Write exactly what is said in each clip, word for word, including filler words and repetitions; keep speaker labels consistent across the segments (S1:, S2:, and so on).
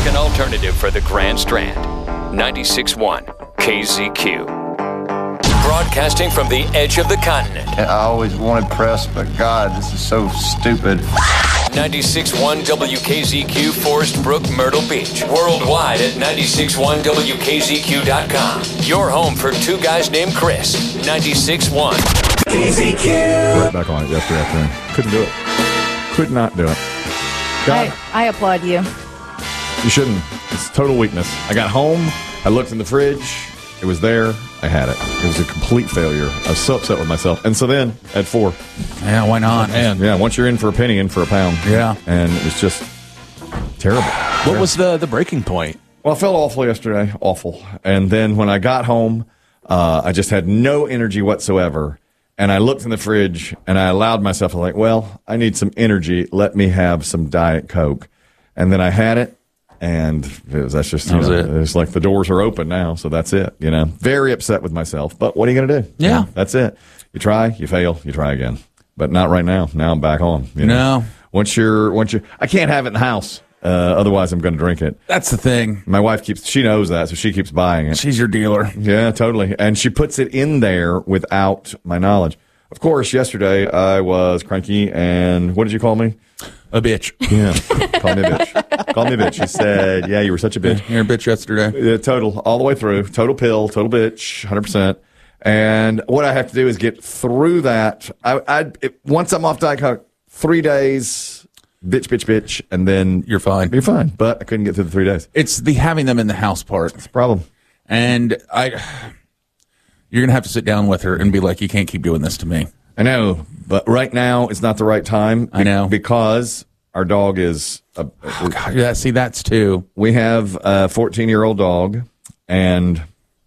S1: American alternative for the Grand Strand. ninety-six point one K Z Q. Broadcasting from the edge of the continent.
S2: I always wanted press, but God, this is so stupid.
S1: ninety-six point one W K Z Q, Forest Brook, Myrtle Beach. Worldwide at ninety-six point one W K Z Q dot com. Your home for two guys named Chris. ninety-six point one K Z Q.
S3: Right back on it yesterday afternoon. Couldn't do it. Could not do it. God,
S4: I, I applaud you.
S3: you shouldn't. It's total weakness. I got home. I looked in the fridge. It was there. I had it. It was a complete failure. I was so upset with myself. And so then, at four.
S5: Yeah, why not?
S3: Man, yeah, once you're in for a penny, in for a pound.
S5: Yeah.
S3: And it's just terrible.
S5: What
S3: yeah.
S5: was the, the breaking point?
S3: Well, I felt awful yesterday. Awful. And then when I got home, uh, I just had no energy whatsoever. And I looked in the fridge, and I allowed myself to like, well, I need some energy. Let me have some Diet Coke. And then I had it. And it was, that's just, you
S5: that
S3: know,
S5: it.
S3: it's like the doors are open now, so that's it, you know. Very upset with myself, but what are you going to do?
S5: Yeah.
S3: You know, that's it. You try, you fail, you try again. But not right now. Now I'm back on. You know?
S5: No.
S3: Once you're, once you, I can't have it in the house, uh, otherwise I'm going to drink it.
S5: That's the thing.
S3: My wife keeps, she knows that, so she keeps buying it.
S5: She's your dealer.
S3: Yeah, totally. And she puts it in there without my knowledge. Of course, yesterday I was cranky, and what did you call me?
S5: A bitch.
S3: Yeah, call me a bitch. Call me a bitch. She said, yeah, you were such a bitch.
S5: You're a bitch yesterday.
S3: Yeah, total, all the way through. Total pill, total bitch, one hundred percent. And what I have to do is get through that. I, I it, Once I'm off Diet Coke, three days, bitch, bitch, bitch, and then
S5: You're fine.
S3: You're fine. But I couldn't get through the three days.
S5: It's the having them in the house part.
S3: It's a problem.
S5: And I, you're going to have to sit down with her and be like, you can't keep doing this to me.
S3: I know, but right now it's not the right time.
S5: I know.
S3: Because our dog is, a,
S5: Oh, God, yeah, see, that's too.
S3: we have a fourteen-year-old dog, and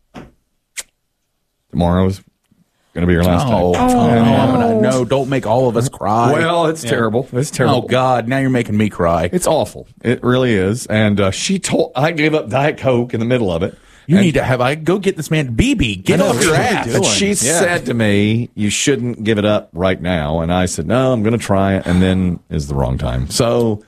S3: tomorrow's going to be your last
S5: Oh,
S3: day.
S5: oh, I'm gonna, no, don't make all of us cry.
S3: Well, it's
S5: Yeah.
S3: terrible. It's terrible.
S5: Oh, God, now you're making me cry.
S3: It's awful. It really is. And uh, she told, I gave up Diet Coke in the middle of it.
S5: You
S3: And-
S5: need to have, I go get this man, B B, get
S3: I know,
S5: off your
S3: what are you
S5: ass.
S3: doing? And she
S5: Yeah.
S3: said to me, you shouldn't give it up right now. And I said, no, I'm going to try it. And then is the wrong time. So,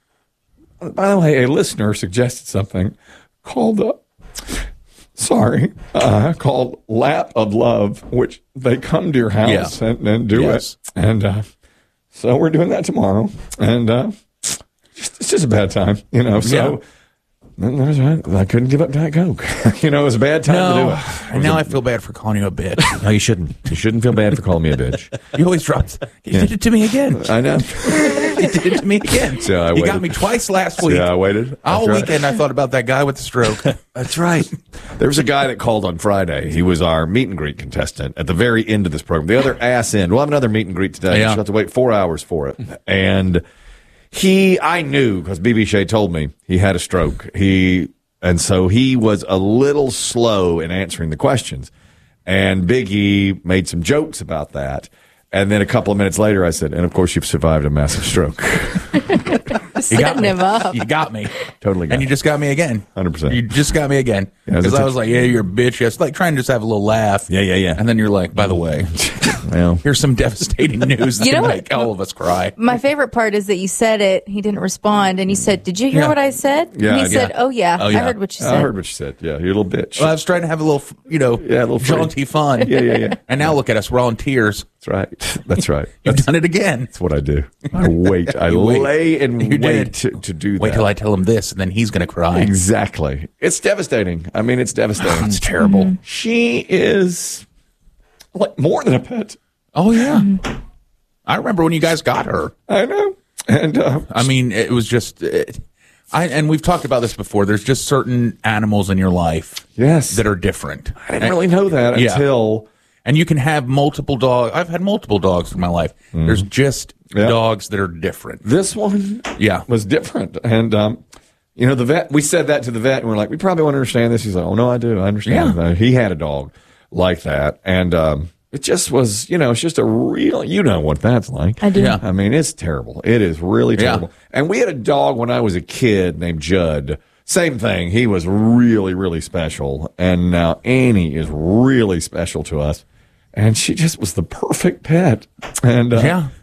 S3: by the way, a listener suggested something called, uh, sorry, uh, called Lap of Love, which they come to your house
S5: Yeah.
S3: and, and do
S5: Yes.
S3: it. And uh, so we're doing that tomorrow. And uh, just, it's just a bad time, you know. So.
S5: Yeah.
S3: That's right. I couldn't give up Diet Coke. You know, it was a bad time to do
S5: No,
S3: it.
S5: and now I feel bad for calling you a bitch.
S3: No, you shouldn't. You shouldn't feel bad for calling me a bitch.
S5: You always drop. You
S3: Yeah.
S5: did it to me again.
S3: I know.
S5: You did it to me again.
S3: So I
S5: you got
S3: waited.
S5: me twice last week.
S3: Yeah, I waited.
S5: All
S3: That's right.
S5: weekend I thought about that guy with the stroke.
S3: That's right. There was a guy that called on Friday. He was our meet and greet contestant at the very end of this program. The other ass end. We'll have another meet and greet today.
S5: Yeah.
S3: You'll have to wait four hours for it. And he, I knew, because B B Shea told me he had a stroke. He, and so he was a little slow in answering the questions. And Big E made some jokes about that. And then a couple of minutes later, I said, and of course, you've survived a massive stroke.
S5: You got
S4: Setting
S5: me.
S4: him up.
S5: You got me.
S3: Totally got
S5: And you
S3: me.
S5: just got me again.
S3: one hundred percent.
S5: You just got me again.
S3: Yeah,
S5: Because
S3: that's
S5: I
S3: a-
S5: was like, yeah, you're a bitch. It's like trying to just have a little laugh.
S3: Yeah, yeah, yeah.
S5: And then you're like, by the way,
S3: Well,
S5: here's some devastating news that
S4: You know
S5: can
S4: what?
S5: make all of us cry.
S4: My favorite part is that you said it. He didn't respond, and you said, "Did you hear
S5: Yeah.
S4: what I said?"
S3: Yeah,
S4: and he
S3: I-
S4: said,
S5: yeah.
S4: "Oh yeah,
S5: Oh,
S4: I
S5: yeah.
S4: heard what you said."
S3: I heard what you said. Yeah, you're a little bitch.
S5: Well, I was trying to have a little, you know,
S3: Yeah, a little free.
S5: jaunty fun.
S3: Yeah, yeah, yeah.
S5: And now look at us. We're all in tears.
S3: That's right. That's right.
S5: You've
S3: That's,
S5: done it again.
S3: that's what I do. I wait. I
S5: You wait.
S3: lay and
S5: You
S3: wait
S5: did.
S3: to, to do that.
S5: Wait till I tell him this, and then he's going to cry.
S3: Exactly. It's devastating. I mean, it's devastating.
S5: It's terrible.
S3: She is like more than a pet.
S5: Oh, yeah. I remember when you guys got her.
S3: I know. And uh,
S5: I mean, it was just, it, I and we've talked about this before. There's just certain animals in your life,
S3: yes,
S5: that are different.
S3: I didn't really know that
S5: Yeah.
S3: until
S5: And you can have multiple dogs. I've had multiple dogs in my life. There's just
S3: Yeah.
S5: dogs that are different.
S3: this one.
S5: Yeah.
S3: was different. And um, you know, the vet. We said that to the vet, and we're like, we probably won't understand this. He's like, oh no, I do. I understand.
S5: Yeah.
S3: Uh, he had a dog like that, and um, it just was. You know, it's just a real. You know what that's like.
S4: I do.
S5: Yeah.
S3: I mean, it's terrible. It is really
S5: Yeah.
S3: terrible. And we had a dog when I was a kid named Judd. Same thing. He was really, really special. And now Annie is really special to us. And she just was the perfect pet. And, uh,
S5: Yeah.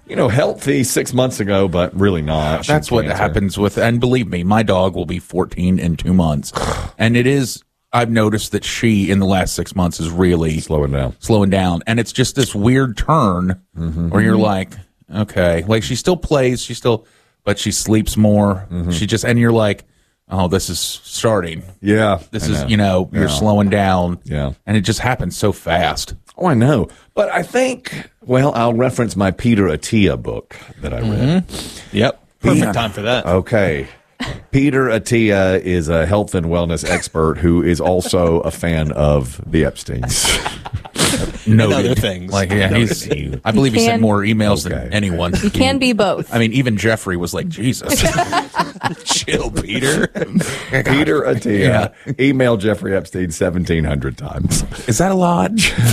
S3: you know, healthy six months ago, but really not. She
S5: That's what
S3: cancer.
S5: happens with, and believe me, my dog will be fourteen in two months. And it is, I've noticed that she, in the last six months, is really
S3: Slowing down.
S5: slowing down. And it's just this weird turn
S3: Mm-hmm.
S5: where you're like, okay, like she still plays, she still, but she sleeps more.
S3: Mm-hmm.
S5: She just, and you're like, oh, this is starting.
S3: Yeah.
S5: This
S3: I
S5: is,
S3: know.
S5: you know, you're
S3: Yeah.
S5: slowing down.
S3: Yeah.
S5: And it just happens so fast.
S3: Oh, I know. But I think, well, I'll reference my Peter Attia book that I read.
S6: Yep. Perfect time for that.
S3: Okay. Peter Attia is a health and wellness expert who is also a fan of the Epsteins.
S5: Noted.
S6: other things.
S5: Like, yeah, he's, I believe he
S4: can-
S5: sent more emails
S3: Okay.
S5: than anyone.
S4: You can be both.
S5: I mean, even Jeffrey was like, Jesus. Chill, Peter.
S3: Peter Attia emailed Jeffrey Epstein seventeen hundred times.
S5: Is that a lot?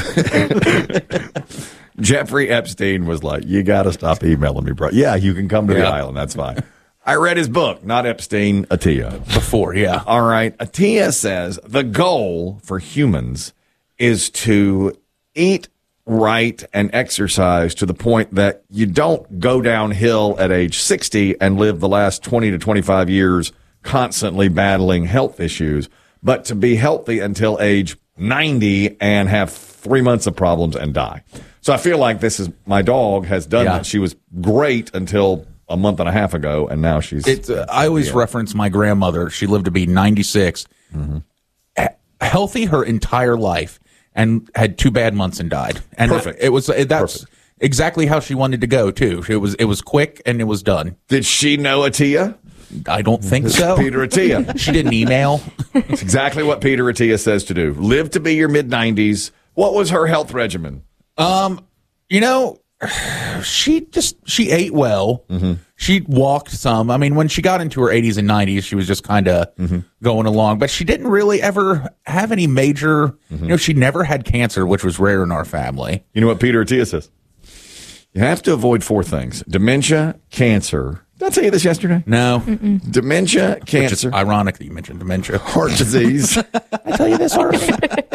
S3: Jeffrey Epstein was like, you got to stop emailing me, bro. Yeah, you can come to the
S5: Yeah.
S3: island. That's fine. I read his book, not Epstein, Attia.
S5: Before, yeah.
S3: All right. Attia says the goal for humans is to eat right and exercise to the point that you don't go downhill at age sixty and live the last twenty to twenty-five years constantly battling health issues, but to be healthy until age ninety and have three months of problems and die. So I feel like this is my dog has done
S5: Yeah.
S3: that. She was great until a month and a half ago, and now she's.
S5: It's, uh, I always reference my grandmother. She lived to be ninety-six, He- healthy her entire life, and had two bad months and died. And
S3: Perfect.
S5: It was it, that's
S3: Perfect.
S5: exactly how she wanted to go too. It was it was quick and it was done.
S3: Did she know Attia?
S5: I don't think so.
S3: Peter Attia.
S5: She didn't email.
S3: It's exactly what Peter Attia says to do. Live to be your mid nineties. What was her health regimen?
S5: You know, she just she ate well. She walked some. I mean, when she got into her eighties and nineties, she was just kind of going along. But she didn't really ever have any major. You know, she never had cancer, which was rare in our family.
S3: You know what Peter Attia says? You have to avoid four things: dementia, cancer. Did I tell you this yesterday?
S5: No,
S3: Dementia,
S5: which is
S3: cancer,
S5: ironic that you mentioned dementia.
S3: heart disease.
S5: I tell you this already.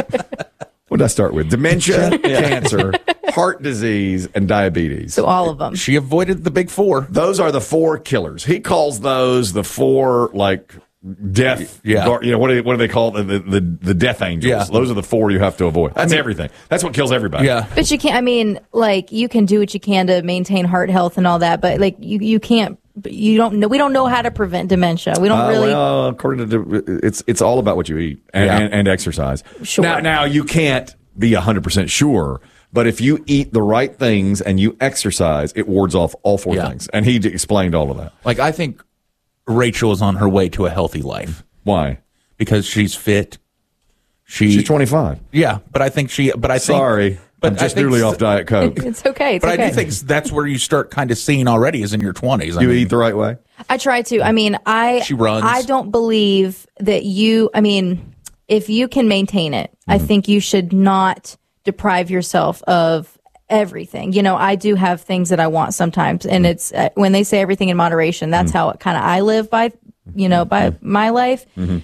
S3: What did I start with? Dementia, cancer, heart disease, and diabetes.
S4: So all of them.
S5: She avoided the big four.
S3: Those are the four killers. He calls those the four, like, death.
S5: Yeah.
S3: guard- you know, what do they, what do they call the, the, the, the death angels?
S5: Yeah.
S3: Those are the four you have to avoid. That's everything. That's what kills everybody.
S5: Yeah.
S4: But you can't, I mean, like, you can do what you can to maintain heart health and all that, but, like, you, you can't, you don't know, we don't know how to prevent dementia. We don't
S3: Uh,
S4: really.
S3: well, according to it's it's all about what you eat and,
S5: Yeah.
S3: and, and exercise.
S4: Sure.
S3: Now, now you can't be a hundred percent sure, but if you eat the right things and you exercise, it wards off all four
S5: Yeah.
S3: things. And he d- explained all of that.
S5: Like, I think Rachel is on her way to a healthy life
S3: Why?
S5: because she's fit. She,
S3: She's twenty-five.
S5: yeah, but I think she, but I think,
S3: Sorry,
S5: but
S3: I'm just
S5: I think
S3: newly
S5: s-
S3: off Diet Coke.
S4: It's okay. It's
S5: But
S4: okay.
S5: I do think that's where you start kind of seeing already is in your twenties. I
S3: You
S5: mean,
S3: eat the right way.
S4: I try to. I mean, I
S5: She runs.
S4: I don't believe that you. I mean, if you can maintain it, I think you should not deprive yourself of everything. You know, I do have things that I want sometimes, and it's uh, when they say everything in moderation. That's how kind of I live by. You know, by my life.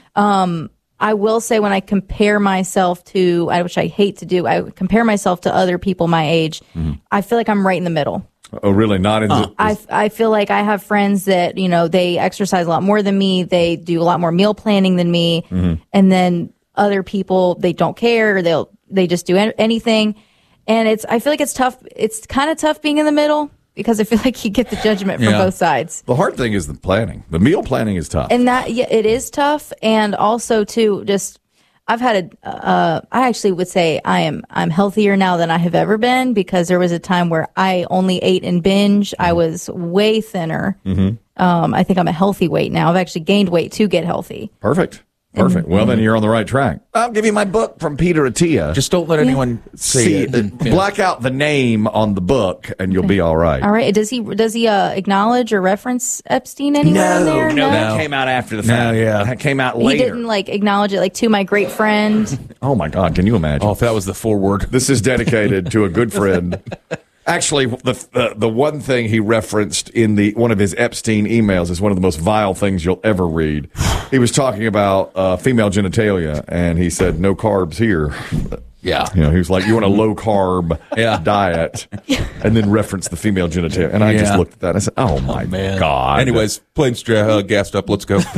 S4: Um, I will say when I compare myself to, I- which I hate to do, I compare myself to other people my age. I feel like I'm right in the middle.
S3: Oh, really? Not in the.
S4: I, I feel like I have friends that, you know, they exercise a lot more than me. They do a lot more meal planning than me. And then other people, they don't care. They'll, they just do an- anything. And it's, I feel like it's tough. It's kind of tough being in the middle because I feel like you get the judgment from
S5: Yeah.
S4: both sides.
S3: the hard thing is the planning. The meal planning is tough.
S4: And that, yeah, it is tough. And also too, just, I've had a, uh, I actually would say I am, I'm healthier now than I have ever been because there was a time where I only ate and binge. I was way thinner. Um, I think I'm a healthy weight now. I've actually gained weight to get healthy.
S3: Perfect. Perfect. Well, then you're on the right track. I'll give you my book from Peter Attia.
S5: just don't let anyone see,
S3: See,
S5: it.
S3: uh, black out the name on the book, and you'll be all right.
S4: All right. Does he, does he, uh, acknowledge or reference Epstein anywhere in there?
S3: no,
S5: No.
S3: that came out after the
S5: No,
S3: fact.
S5: yeah.
S3: That came out
S4: He
S3: later.
S4: didn't like acknowledge it like to my great friend.
S3: Oh my God! Can you imagine?
S5: Oh, if that was the forward.
S3: This is dedicated to a good friend. Actually, the, the the one thing he referenced in the one of his Epstein emails is one of the most vile things you'll ever read. He was talking about uh, female genitalia, and he said, "No carbs here."
S5: Yeah.
S3: You know, he was like, you want a low carb
S5: Yeah.
S3: diet, and then reference the female genitalia. And I
S5: Yeah.
S3: just looked at that and I said, oh my
S5: Man.
S3: God.
S5: Anyways, plane's uh, gassed up. Let's go.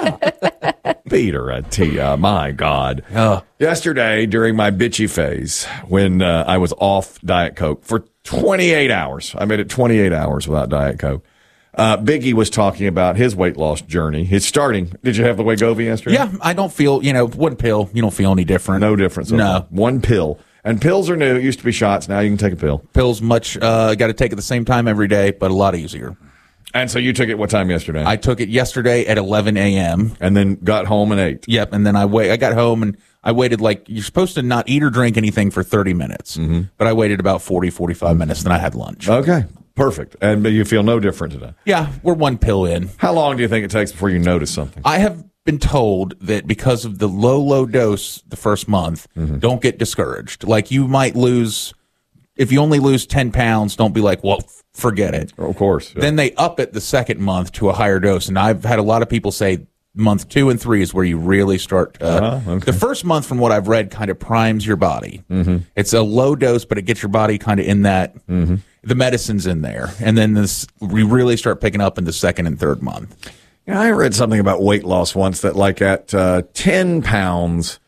S3: Peter Attia, my God.
S5: Oh.
S3: Yesterday, during my bitchy phase, when uh, I was off Diet Coke for twenty-eight hours, I made it twenty-eight hours without Diet Coke. Uh, Biggie was talking about his weight loss journey. His starting. Did you have the Wegovy yesterday?
S5: Yeah, I don't feel, you know, one pill, you don't feel any different.
S3: No difference.
S5: No.
S3: Okay. One pill. And pills are new. It used to be shots. Now you can take a pill.
S5: Pills much, uh, got to take at the same time every day, but a lot easier.
S3: And so you took it what time yesterday?
S5: I took it yesterday at eleven a.m.
S3: And then got home and ate.
S5: Yep, and then I wait. I got home and I waited like, you're supposed to not eat or drink anything for thirty minutes. Mm-hmm. But I waited about forty, forty-five minutes, then I had lunch.
S3: Okay. Perfect. And you feel no different today?
S5: Yeah, we're one pill in.
S3: How long do you think it takes before you notice something?
S5: I have been told that because of the low, low dose the first month,
S3: Mm-hmm.
S5: don't get discouraged. Like you might lose, if you only lose ten pounds, don't be like, well, f- forget it.
S3: Of course. Yeah.
S5: Then they up it the second month to a higher dose. And I've had a lot of people say month two and three is where you really start. Uh,
S3: Uh-huh, okay.
S5: The first month, from what I've read, kind of primes your body.
S3: Mm-hmm.
S5: It's a low dose, but it gets your body kind of in that,
S3: Mm-hmm.
S5: the medicine's in there. And then this, we really start picking up in the second and third month.
S3: Yeah, I read something about weight loss once that like at uh, ten pounds,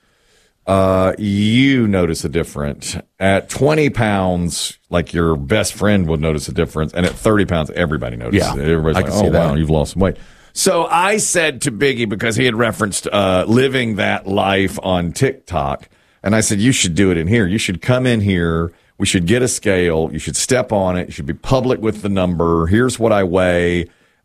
S3: uh, you notice a difference. At twenty pounds, like your best friend would notice a difference. And at thirty pounds, everybody notices
S5: Yeah,
S3: it. Everybody's
S5: I
S3: like,
S5: can see
S3: oh,
S5: that.
S3: wow, you've lost some weight. So I said to Biggie, because he had referenced uh, living that life on TikTok, and I said, you should do it in here. You should come in here. We should get a scale. You should step on it. You should be public with the number. Here's what I weigh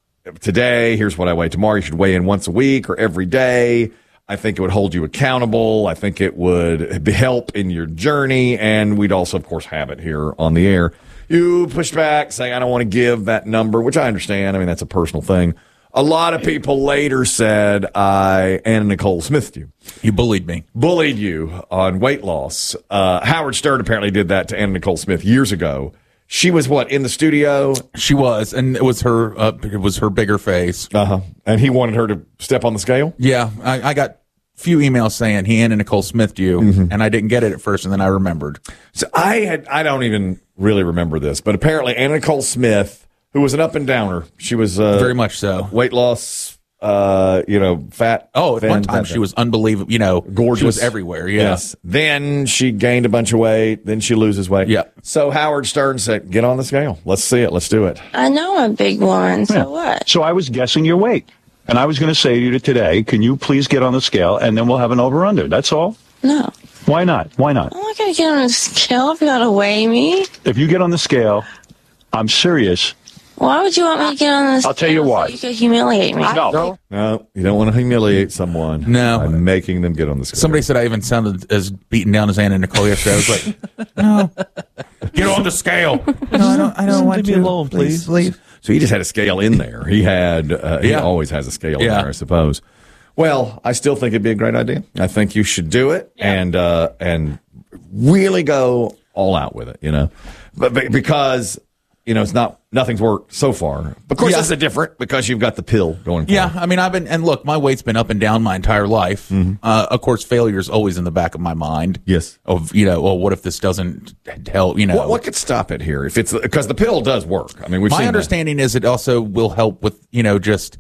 S3: today. Here's what I weigh tomorrow. You should weigh in once a week or every day. I think it would hold you accountable. I think it would be help in your journey. And we'd also, of course, have it here on the air. You pushed back saying, I don't want to give that number, which I understand. I mean, that's a personal thing. A lot of people later said I, Anna Nicole Smithed you.
S5: You bullied me.
S3: Bullied you on weight loss. Uh, Howard Stern apparently did that to Anna Nicole Smith years ago. She was what, in the studio?
S5: She was, and it was her. Uh, it was her bigger face.
S3: Uh huh. And he wanted her to step on the scale?
S5: Yeah, I, I got few emails saying he and Nicole Smithed you,
S3: Mm-hmm.
S5: and I didn't get it at first, and then I remembered.
S3: So I had, I don't even really remember this, but apparently Anna Nicole Smith, who was an up and downer, she was uh,
S5: Very much so.
S3: weight loss, uh, you know, fat.
S5: Oh, at
S3: thin,
S5: one time
S3: fat,
S5: she was unbelievable. You know,
S3: gorgeous.
S5: She was everywhere. Yeah.
S3: Yes. Then she gained a bunch of weight. Then she loses weight.
S5: Yeah.
S3: So Howard Stern said, "Get on the scale. Let's see it. Let's do it."
S7: I know I'm a big woman, so
S8: Yeah.
S7: what?
S8: So I was guessing your weight. And I was going to say to you today, can you please get on the scale and then we'll have an over-under. That's all.
S7: No.
S8: Why not? Why not?
S7: I'm not going to get on a scale if you got to weigh me.
S8: If you get on the scale, I'm serious.
S7: Why would you want me to get on the scale?
S8: I'll tell you
S7: so
S8: why.
S7: You could humiliate me.
S8: No.
S3: No, you don't want to humiliate someone.
S5: No.
S3: By making them get on the scale.
S5: Somebody said I even sounded as beaten down as Anna Nicole yesterday. I was like, no, get on the scale.
S6: No, I don't. I don't want Leave me alone, please. Please.
S3: So he just had a scale in there. He had, uh, he
S5: Yeah.
S3: always has a scale in
S5: Yeah.
S3: there, I suppose. Well, I still think it'd be a great idea. I think you should do it and, uh, and really go all out with it, you know, but, but because, you know, it's not, nothing's worked so far. Of course,
S5: Yeah.
S3: this is different because you've got the pill going for
S5: Yeah,
S3: it.
S5: I mean, I've been, and look, my weight's been up and down my entire life. Uh, of course, failure is always in the back of my mind.
S3: Yes.
S5: Of, you know, well, what if this doesn't help, you know?
S3: What, what could stop it here? If it's, because the pill does work. I mean, we've
S5: My
S3: seen that.
S5: understanding is it also will help with, you know, just,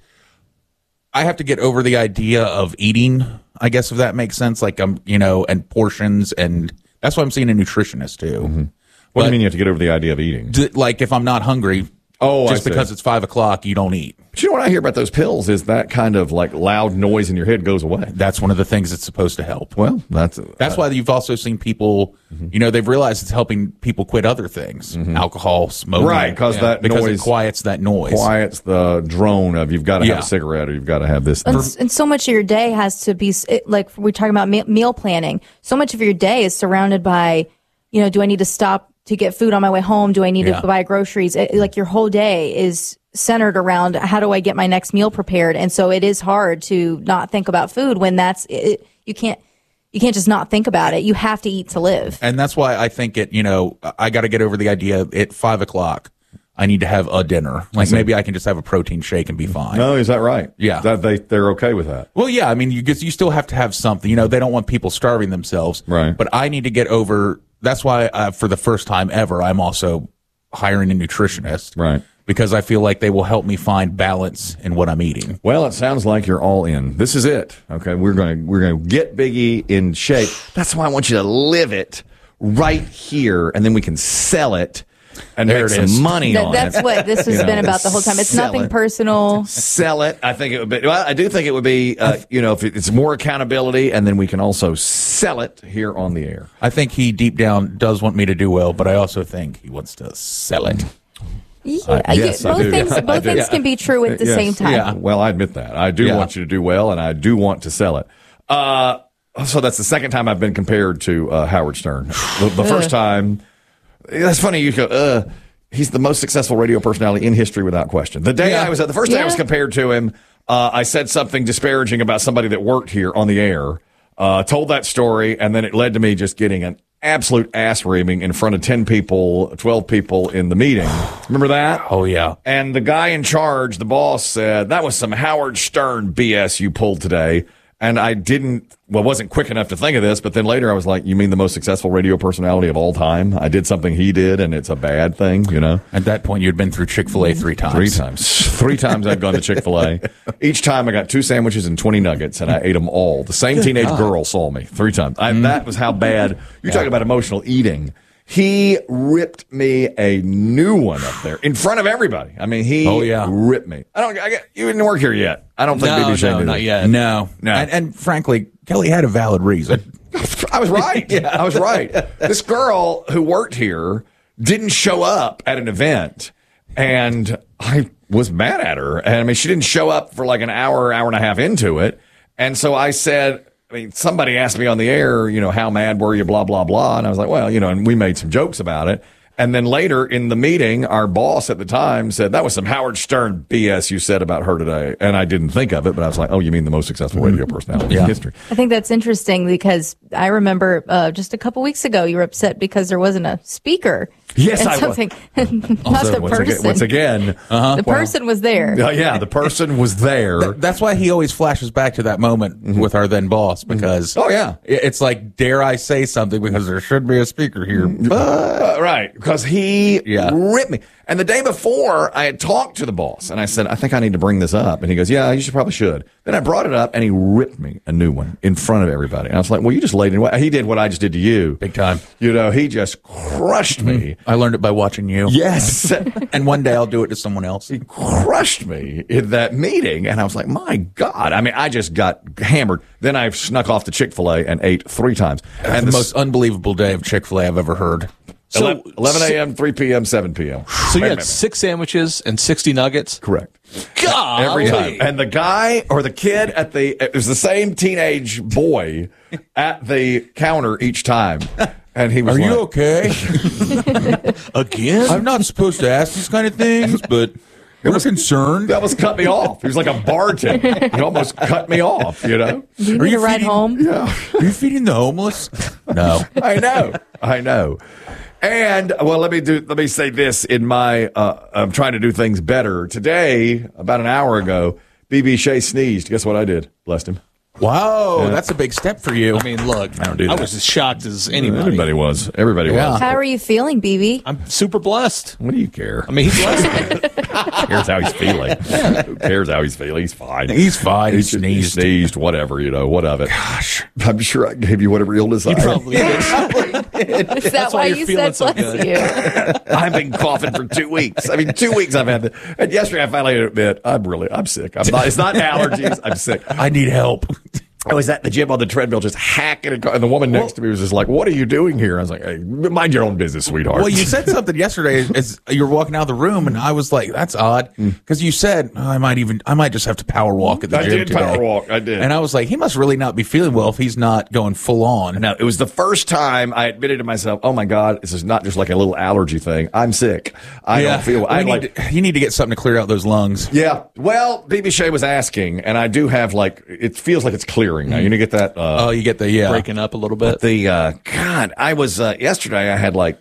S5: I have to get over the idea of eating, I guess, if that makes sense. Like, um, you know, and portions, and that's why I'm seeing a nutritionist too.
S3: What do
S5: But-
S3: you mean you have to get over the idea of eating?
S5: D- Like, if I'm not hungry,
S3: Oh, I
S5: just
S3: see.
S5: because it's five o'clock, you don't eat.
S3: But you know what I hear about those pills is that kind of like loud noise in your head goes away.
S5: That's one of the things that's supposed to help.
S3: Well, that's
S5: That's why you've also seen people, you know, they've realized it's helping people quit other things, alcohol, smoking,
S3: Right, 'cause that
S5: because
S3: noise
S5: it quiets that noise.
S3: quiets the drone of you've got to
S5: Yeah.
S3: have a cigarette or you've got to have this.
S4: And,
S3: thing.
S4: s- and so much of your day has to be s- it- like we're talking about me- meal planning. So much of your day is surrounded by, you know, do I need to stop to get food on my way home? Do I need
S5: Yeah.
S4: to buy groceries? It, like your whole day is centered around how do I get my next meal prepared? And so it is hard to not think about food when that's it, you can't you can't just not think about it. You have to eat to live.
S5: And that's why I think it, you know, I got to get over the idea at five o'clock. I need to have a dinner. Like maybe I can just have a protein shake and be fine.
S3: No, is that right?
S5: Yeah.
S3: That they, they're okay with that.
S5: Well, yeah. I mean, you guess you still have to have something. You know, they don't want people starving themselves.
S3: Right.
S5: But I need to get over. That's why, uh, for the first time ever, I'm also hiring a nutritionist.
S3: Right.
S5: Because I feel like they will help me find balance in what I'm eating.
S3: Well, it sounds like you're all in. This is it. Okay, we're going to we're going to get Biggie in shape. That's why I want you to live it right here, and then we can sell it and
S5: There
S3: make
S5: it
S3: some
S5: is.
S3: money
S4: That,
S3: on
S4: that's
S3: it.
S4: what this has
S3: You
S4: been
S3: know,
S4: about the whole time. It's
S3: sell
S4: nothing
S3: it.
S4: personal.
S3: Sell it. I think it would be. Well, I do think it would be. Uh, you know, if it's more accountability, and then we can also sell it here on the air.
S5: I think he deep down does want me to do well, but I also think he wants to sell it.
S4: Yeah,
S3: Uh, yes,
S4: you-
S3: I
S4: both
S3: do.
S4: things,
S3: I
S4: both
S3: do.
S4: things can be true at the
S3: Yes.
S4: same time.
S5: Yeah.
S3: Well, I admit that. I do
S5: Yeah.
S3: want you to do well, and I do want to sell it. Uh, so that's the second time I've been compared to uh, Howard Stern. The, the first time, that's funny. You go, uh, he's the most successful radio personality in history without question. The day
S5: Yeah.
S3: I was, the first day I was
S4: Yeah.
S3: compared to him, uh, I said something disparaging about somebody that worked here on the air. Uh, told that story, and then it led to me just getting an absolute ass reaming in front of ten people, twelve people in the meeting. Remember that?
S5: Oh, yeah.
S3: And the guy in charge, the boss, said, that was some Howard Stern B S you pulled today. And I didn't, well, wasn't quick enough to think of this, but then later I was like, you mean the most successful radio personality of all time? I did something he did, and it's a bad thing, you know?
S5: At that point, you'd been through Chick-fil-A three times.
S3: Three times. Three times I've gone to Chick-fil-A. Each time I got two sandwiches and twenty nuggets, and I ate them all. The same teenage girl saw me three times. I, that was how bad. You're talking about emotional eating. He ripped me a new one up there in front of everybody. I mean, he
S5: Oh, yeah.
S3: ripped me. I don't. I get, you didn't work here yet. I don't think
S9: No,
S3: B B Shane
S9: no,
S3: did
S9: not
S3: it.
S9: yet.
S5: No.
S3: No.
S5: And, and frankly, Kelly had a valid reason.
S3: I was right. I was right. This girl who worked here didn't show up at an event, and I was mad at her. And I mean, she didn't show up for like an hour, hour and a half into it. And so I said, I mean, somebody asked me on the air, you know, how mad were you, blah, blah, blah. And I was like, well, you know, and we made some jokes about it. And then later in the meeting, our boss at the time said, that was some Howard Stern B S you said about her today. And I didn't think of it, but I was like, oh, you mean the most successful radio personality in history.
S4: I think that's interesting because I remember uh, just a couple weeks ago you were upset because there wasn't a speaker.
S3: Yes,
S4: and
S3: I was.
S4: something, not
S3: So
S4: the
S3: once again,
S4: person.
S3: once again uh-huh,
S4: the person was there.
S3: Uh, yeah, the person was there.
S5: That's why he always flashes back to that moment with our then boss, because
S3: Oh, yeah.
S5: it- it's like, dare I say something, because there should be a speaker here.
S3: Uh, right, because he
S5: Yeah.
S3: ripped me. And the day before, I had talked to the boss, and I said, I think I need to bring this up. And he goes, yeah, you should probably should. Then I brought it up, and he ripped me a new one in front of everybody. And I was like, well, you just laid it. He did what I just did to you.
S5: Big time.
S3: You know, he just crushed me.
S5: I learned it by watching you.
S3: Yes.
S5: And one day I'll do it to someone else.
S3: He crushed me in that meeting. And I was like, my God. I mean, I just got hammered. Then I snuck off to Chick-fil-A and ate three times.
S5: And
S3: And
S5: the
S3: the
S5: most unbelievable day of Chick-fil-A I've ever heard.
S9: So,
S3: eleven a.m., three p.m., seven p.m.
S9: so you
S3: Wait a
S9: had
S3: minute.
S9: six sandwiches and sixty nuggets.
S3: Correct.
S9: God,
S3: Every time. And the guy or the kid at the, it was the same teenage boy at the counter each time. And he was
S5: Are
S3: like,
S5: you okay?
S9: again.
S5: I'm not supposed to ask these kind of things, but we're concerned.
S3: That almost cut me off. He was like a bartender. He almost cut me off, you know?
S4: Do you
S5: Are
S4: need
S5: you
S4: a ride
S5: feeding-
S4: home?
S5: Are you feeding the homeless? No.
S3: I know. I know. And well, let me do. Let me say this in my. Uh, I'm trying to do things better today. About an hour ago, B B Shea sneezed. Guess what I did? Blessed him.
S5: Wow, that's a big step for you.
S9: I mean, look,
S3: I don't do
S9: I
S3: that.
S9: was as shocked as anybody.
S3: Everybody was. Everybody
S5: Yeah.
S3: was.
S4: How are you feeling, B B?
S9: I'm super blessed.
S3: What do you care?
S9: I mean, he blessed me.
S3: Who cares how he's feeling? Who cares how he's feeling? He's fine.
S5: He's fine. He
S3: He sneezed.
S5: sneezed.
S3: sneezed. Whatever. You know. What of it? Gosh, I'm sure I gave you whatever illness I
S9: He
S3: had.
S9: probably did.
S4: Is that
S9: That's why
S4: why
S9: you're
S4: you
S9: feeling
S4: said
S9: so
S4: bless
S9: good.
S4: you?
S3: I've been coughing for two weeks. I mean, two weeks I've had that. And yesterday I finally admit I'm really, I'm sick. I'm not, it's not allergies. I'm sick.
S5: I need help.
S3: I was at the gym on the treadmill just hacking it. And the woman next to me was just like, what are you doing here? I was like, hey, mind your own business, sweetheart.
S5: Well, you said something yesterday as you were walking out of the room, and I was like, "That's odd," because you said oh, I might even, I might just have to power walk at the
S3: I
S5: gym
S3: did
S5: today.
S3: power walk. I did.
S5: And I was like, he must really not be feeling well if he's not going full on.
S3: Now, it was the first time I admitted to myself, oh my God, this is not just like a little allergy thing. I'm sick. I
S5: yeah,
S3: don't feel,
S5: we
S3: I
S5: need
S3: like,
S5: to, you need to get something to clear out those lungs.
S3: yeah. Well, B B Shea was asking, and I do have like, it feels like it's clearing now. You know, get that, uh,
S5: Oh, you get the yeah.
S9: Breaking up a little bit.
S3: the, uh, God, I was, uh, yesterday I had like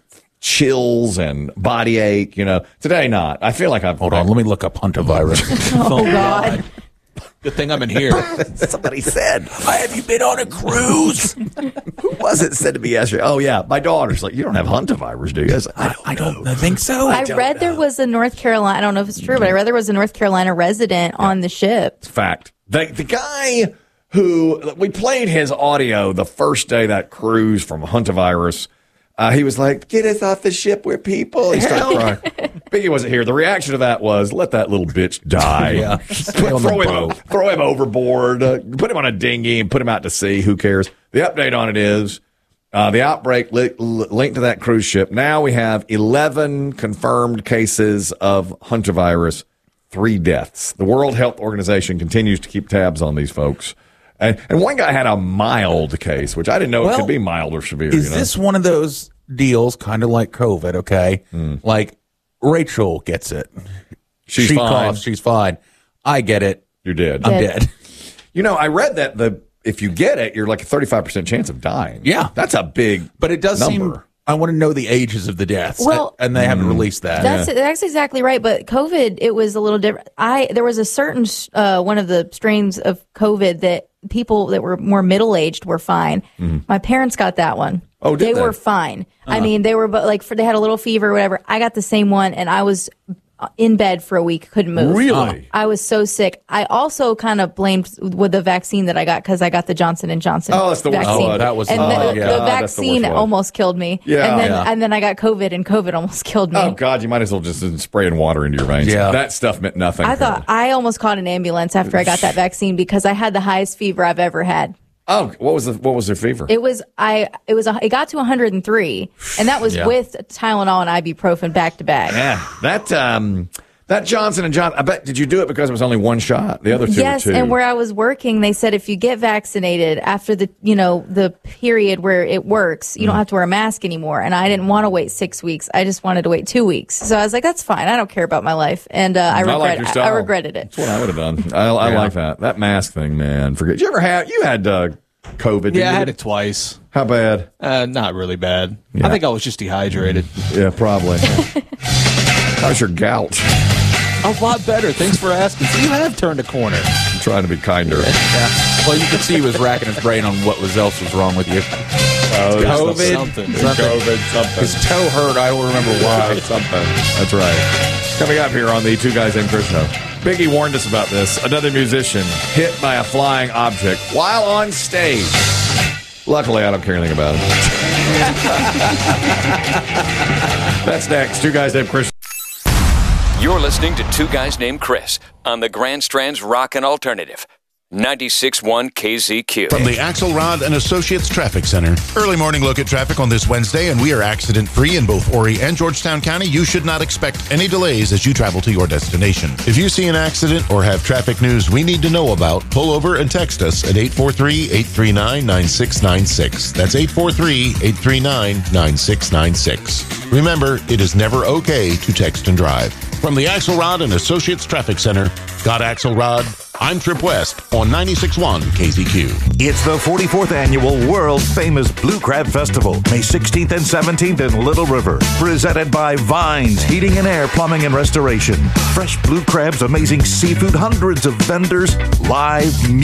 S3: chills and body ache. You know, today not. I feel like I've
S5: Hold on, let me look up hantavirus.
S4: Oh, God.
S9: Good thing I'm in here.
S3: Somebody said, "Have you been on a cruise?" Who was it said to me yesterday? Oh yeah, my daughter's like, "You don't have hantavirus, do you?" I, was like, I, don't,
S5: I don't I think so.
S4: I read there was a North Carolina, I don't know if it's true, but I read there was a North Carolina resident on the ship.
S3: Fact. The, the guy who, we played his audio the first day that cruise from hantavirus. Uh, he was like, "Get us off the ship, we're people." He started crying. Biggie wasn't here. The reaction to that was, let that little bitch die.
S5: Yeah.
S3: throw, him, o- throw him overboard. Uh, put him on a dinghy and put him out to sea. Who cares? The update on it is uh, the outbreak li- li- linked to that cruise ship. Now we have eleven confirmed cases of hantavirus, three deaths. The World Health Organization continues to keep tabs on these folks. And, and one guy had a mild case, which I didn't know
S5: Well,
S3: it could be mild or severe.
S5: Is
S3: you know?
S5: this one of those deals kind of like COVID, okay?
S3: Mm.
S5: Like Rachel gets it.
S3: She's
S5: she
S3: fine.
S5: coughs, she's fine. I get it.
S3: You're dead.
S5: I'm
S4: Dead.
S5: dead.
S3: You know, I read that the if you get it, you're like a thirty-five percent chance of dying.
S5: Yeah.
S3: That's a big
S5: But it does
S3: number.
S5: seem I want to know the ages of the deaths.
S4: Well-
S5: and they haven't released that.
S4: That's that's exactly right. But COVID, it was a little different. I there was a certain uh, one of the strains of COVID that people that were more middle aged were fine. My parents got that one.
S3: Oh, did
S4: they,
S3: they?
S4: were fine. I mean, they were but like for they had a little fever or whatever. I got the same one, and I was in bed for a week, couldn't move.
S3: Really?
S4: I was so sick. I also kind of blamed with the vaccine that I got because I got the Johnson and Johnson.
S3: Oh, that's the worst
S4: vaccine.
S3: one.
S5: Oh, that was
S4: and
S5: the
S4: the,
S5: one, yeah.
S4: the
S3: Ah, that's the
S4: vaccine
S3: worst one.
S4: almost killed me.
S3: Yeah.
S4: and then
S5: Yeah.
S4: and then I got COVID, and COVID almost killed me.
S3: Oh God, you might as well just spray in water into your veins.
S5: Yeah.
S3: That stuff meant nothing.
S4: I thought I almost caught an ambulance after I got that vaccine because I had the highest fever I've ever had.
S3: Oh, what was the what was their fever?
S4: It was I. It was. A, it got to one hundred three, and that was
S5: Yeah.
S4: with Tylenol and ibuprofen back to back.
S3: yeah, that um, that Johnson and Johnson. I bet. Did you do it because it was only one shot? The other two
S4: Yes,
S3: were two.
S4: and where I was working, they said if you get vaccinated after the you know the period where it works, you don't have to wear a mask anymore. And I didn't want to wait six weeks. I just wanted to wait two weeks. So I was like, that's fine. I don't care about my life, and uh, I
S3: I
S4: regret.
S3: like your
S4: I,
S3: style.
S4: I regretted it.
S3: That's what I would have done. I, I
S5: Yeah.
S3: like that. That mask thing, man. Forget. Did you ever have? You had uh, COVID? didn't
S9: Yeah, I
S3: you?
S9: had it twice.
S3: How bad?
S9: Uh, not really bad.
S3: Yeah.
S9: I think I was just dehydrated.
S3: Yeah, probably. How's your gout?
S9: A lot better. Thanks for asking. So you have turned a corner.
S3: I'm trying to be kinder.
S5: Yeah. Well, you could see he was racking his brain on what was else was wrong with you.
S3: Oh,
S5: COVID.
S9: Something.
S3: COVID, something.
S5: His toe hurt. I don't remember why.
S3: Something. That's right. Coming up here on the Two Guys Named Chris show. Biggie warned us about this. Another musician hit by a flying object while on stage. Luckily, I don't care anything about it. That's next. Two Guys Named Chris.
S1: You're listening to Two Guys Named Chris on the Grand Strand's Rockin' Alternative. ninety-six point one K Z Q.
S10: From the Axelrod and Associates Traffic Center. Early morning look at traffic on this Wednesday, and we are accident-free in both Horry and Georgetown County. You should not expect any delays as you travel to your destination. If you see an accident or have traffic news we need to know about, pull over and text us at eight four three, eight three nine, nine six nine six. That's eight four three, eight three nine, nine six nine six. Remember, it is never okay to text and drive. From the Axelrod and Associates Traffic Center, got Axelrod, I'm Trip West on ninety-six point one K Z Q.
S11: It's the forty-fourth annual World Famous Blue Crab Festival, May sixteenth and seventeenth in Little River. Presented by Vines Heating and Air Plumbing and Restoration. Fresh blue crabs, amazing seafood, hundreds of vendors, live music.